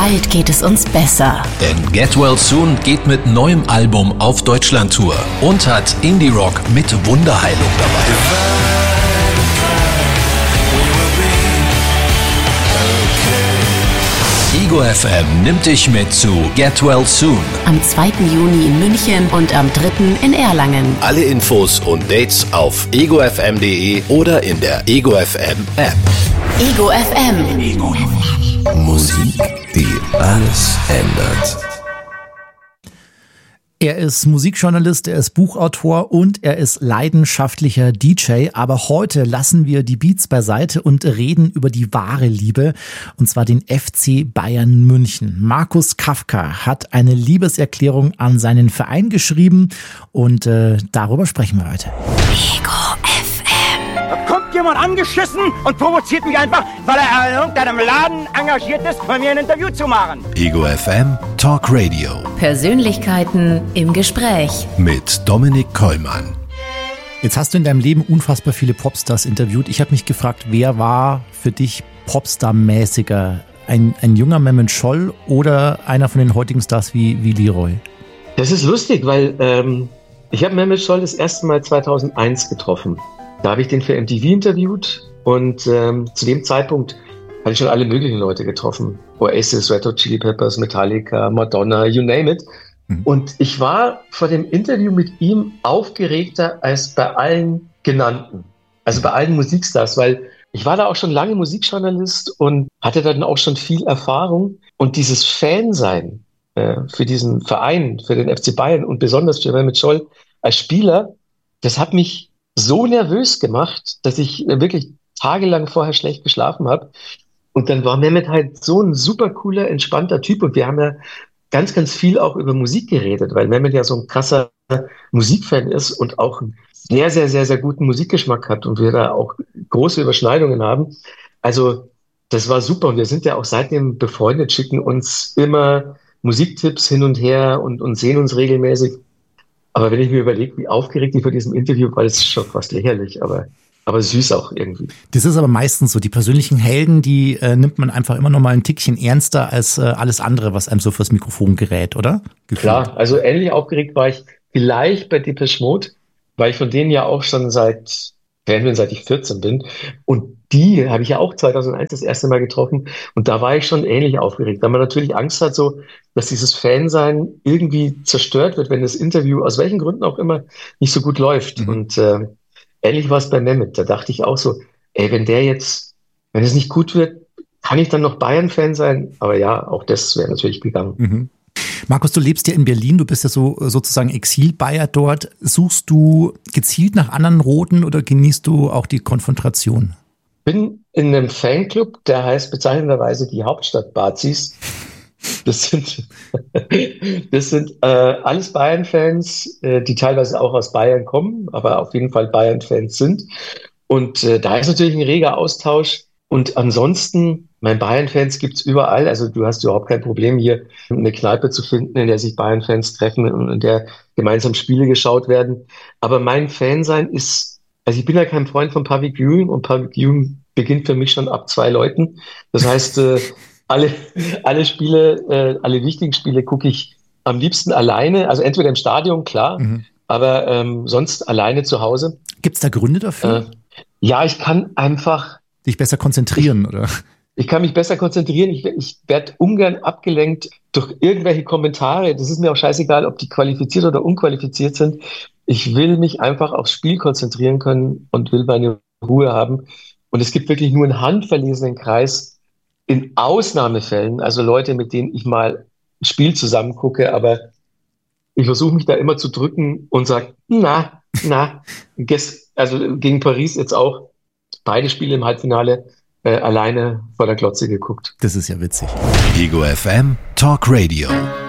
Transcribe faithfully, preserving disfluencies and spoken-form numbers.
bald geht es uns besser. Denn Get Well Soon geht mit neuem Album auf Deutschlandtour und hat Indie-Rock mit Wunderheilung dabei. Ego F M nimmt dich mit zu Get Well Soon. Am zweiten Juni in München und am dritten in Erlangen. Alle Infos und Dates auf ego f m punkt d e oder in der Ego F M App. Ego F M. Ego F M. Musik, die alles ändert. Er ist Musikjournalist, er ist Buchautor und er ist leidenschaftlicher D J. Aber heute lassen wir die Beats beiseite und reden über die wahre Liebe, und zwar den F C Bayern München. Markus Kafka hat eine Liebeserklärung an seinen Verein geschrieben und äh, darüber sprechen wir heute. Ego F M. Da kommt jemand angeschissen und provoziert mich einfach, weil er in irgendeinem Laden engagiert ist, bei mir ein Interview zu machen. Ego F M Talk Radio. Persönlichkeiten im Gespräch. Mit Dominik Kollmann. Jetzt hast du in deinem Leben unfassbar viele Popstars interviewt. Ich habe mich gefragt, wer war für dich Popstar-mäßiger? Ein, ein junger Mehmet Scholl oder einer von den heutigen Stars wie, wie Leroy? Das ist lustig, weil ähm, ich habe Mehmet Scholl das erste Mal zweitausendeins getroffen. Da habe ich den für M T V interviewt und ähm, zu dem Zeitpunkt hatte ich schon alle möglichen Leute getroffen. Oasis, Red Hot Chili Peppers, Metallica, Madonna, you name it. Mhm. Und ich war vor dem Interview mit ihm aufgeregter als bei allen genannten. Also bei allen Musikstars, weil ich war da auch schon lange Musikjournalist und hatte dann auch schon viel Erfahrung. Und dieses Fansein äh, für diesen Verein, für den F C Bayern und besonders für Mehmet Scholl als Spieler, das hat mich so nervös gemacht, dass ich wirklich tagelang vorher schlecht geschlafen habe. Und dann war Mehmet halt so ein super cooler, entspannter Typ. Und wir haben ja ganz, ganz viel auch über Musik geredet, weil Mehmet ja so ein krasser Musikfan ist und auch einen sehr, sehr, sehr, sehr guten Musikgeschmack hat und wir da auch große Überschneidungen haben. Also das war super. Und wir sind ja auch seitdem befreundet, schicken uns immer Musiktipps hin und her und, und sehen uns regelmäßig. Aber wenn ich mir überlege, wie aufgeregt ich vor diesem Interview war, das ist schon fast lächerlich, aber, aber süß auch irgendwie. Das ist aber meistens so. Die persönlichen Helden, die äh, nimmt man einfach immer noch mal ein Tickchen ernster als äh, alles andere, was einem so fürs Mikrofon gerät, oder? Gefühlt. Klar, also ähnlich aufgeregt war ich vielleicht bei Depeche Mode, weil ich von denen ja auch schon seit, Fan seit ich vierzehn bin. Und die habe ich ja auch zweitausendeins das erste Mal getroffen. Und da war ich schon ähnlich aufgeregt, weil man natürlich Angst hat, so, dass dieses Fansein irgendwie zerstört wird, wenn das Interview aus welchen Gründen auch immer nicht so gut läuft. Mhm. Und äh, ähnlich war es bei Mehmet. Da dachte ich auch so, ey, wenn der jetzt, wenn es nicht gut wird, kann ich dann noch Bayern-Fan sein? Aber ja, auch das wäre natürlich gegangen. Mhm. Markus, du lebst ja in Berlin, du bist ja so sozusagen Exil-Bayer dort. Suchst du gezielt nach anderen Roten oder genießt du auch die Konfrontation? Ich bin in einem Fanclub, der heißt bezeichnenderweise die Hauptstadt-Bazis. Das sind, das sind äh, alles Bayern-Fans, äh, die teilweise auch aus Bayern kommen, aber auf jeden Fall Bayern-Fans sind. Und äh, da ist natürlich ein reger Austausch. Und ansonsten, mein Bayern-Fans gibt's überall. Also du hast überhaupt kein Problem, hier eine Kneipe zu finden, in der sich Bayern-Fans treffen und in der gemeinsam Spiele geschaut werden. Aber mein Fansein ist, also ich bin ja kein Freund von Public Viewing und Public Viewing beginnt für mich schon ab zwei Leuten. Das heißt, äh, alle, alle Spiele, äh, alle wichtigen Spiele gucke ich am liebsten alleine. Also entweder im Stadion, klar, mhm. aber ähm, sonst alleine zu Hause. Gibt's da Gründe dafür? Äh, ja, ich kann einfach dich besser konzentrieren, oder? Ich kann mich besser konzentrieren. Ich, ich werde ungern abgelenkt durch irgendwelche Kommentare. Das ist mir auch scheißegal, ob die qualifiziert oder unqualifiziert sind. Ich will mich einfach aufs Spiel konzentrieren können und will meine Ruhe haben. Und es gibt wirklich nur einen handverlesenen Kreis in Ausnahmefällen, also Leute, mit denen ich mal ein Spiel zusammen gucke, aber ich versuche mich da immer zu drücken und sage, na, na, also gegen Paris jetzt auch, beide Spiele im Halbfinale äh, alleine vor der Glotze geguckt. Das ist ja witzig. Ego F M Talk Radio.